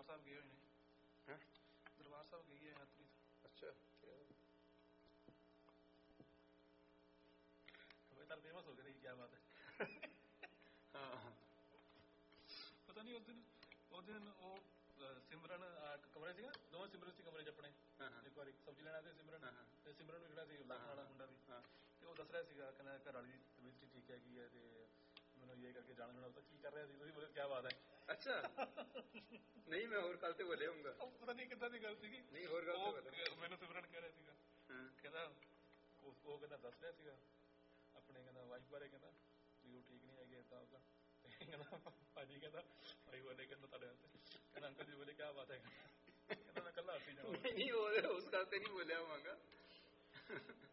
ਦਰਬਾਰ ਸਾਹਿਬ ਗਏ ਹੋਏ ਨੇ। ਦਰਬਾਰ ਸਾਹਿਬ ਗਈ ਹੈ ਯਾਤਰੀ। ਅੱਛਾ, ਫੇਮਸ ਹੋ ਗਏ, ਕੀ ਬਾਤ ਹੈ। ਹਾਂ ਪਤਾ ਨਹੀਂ ਉਸ ਦਿਨ ਉਹ ਸਿਮਰਨ ਕਮਰੇ ਸੀਗਾ, ਦੋਵੇਂ ਸਿਮਰਨ ਸੀ ਕਮਰੇ 'ਚ ਆਪਣੇ। ਇੱਕ ਵਾਰੀ ਸਬਜ਼ੀ ਲੈਣਾ ਤੇ ਸਿਮਰਨ ਨੂੰ ਖੜਾ ਸੀ ਵਾਲਾ ਮੁੰਡਾ ਵੀ, ਤੇ ਉਹ ਦੱਸ ਰਿਹਾ ਸੀਗਾ ਕਹਿੰਦਾ ਘਰ ਵਾਲੀ ਦੀ ਤਬੀਅਤ ਠੀਕ ਹੈਗੀ ਹੈ ਤੇ ਮੈਨੂੰ ਇਹ ਕਰਕੇ ਜਾਣ ਲੈਣਾ। ਤਾਂ ਕੀ ਕਰ ਰਿਹਾ ਸੀ ਤੁਸੀਂ ਬੋਲੇ ਕਿਆ ਬਾਤ ਹੈ। ਅੱਛਾ ਨਹੀਂ ਮੈਂ ਹੋਰ ਗੱਲ ਤੇ ਬੋਲਿਆ ਹੋਊਗਾ, ਪਤਾ ਨਹੀਂ ਕਿੱਦਾਂ ਦੀ ਗੱਲ ਸੀਗੀ। ਨਹੀਂ ਹੋਰ ਗੱਲ ਮੈਨੂੰ ਸਿਮਰਨ ਕਹਿ ਰਿਹਾ ਸੀਗਾ, ਕਹਿੰਦਾ ਉਹ ਕਹਿੰਦਾ ਦੱਸ ਰਿਹਾ ਸੀਗਾ ਆਪਣੇ ਕਹਿੰਦਾ ਵਾਈਫ ਬਾਰੇ, ਕਹਿੰਦਾ ਵੀ ਉਹ ਠੀਕ ਨਹੀਂ ਹੈਗੇ ਏਦਾਂ ਉਦਾਂ। ਕਹਿੰਦਾ ਭਾਜੀ ਕਹਿੰਦਾ ਭਾਈ ਬੋਲੇ ਕਹਿੰਦਾ ਤੁਹਾਡੇ ਵਾਸਤੇ, ਕਹਿੰਦਾ ਅੰਕਲ ਜੀ ਬੋਲੇ ਕਿਆ ਬਾਤ ਹੈ, ਕਹਿੰਦਾ ਮੈਂ ਕੱਲਾ ਹੱਸੀ ਜਾਵਾਂ। ਨਹੀਂ ਉਸ ਗੱਲ ਤੇ ਨਹੀਂ ਬੋਲਿਆ ਹੋਵਾਂਗਾ।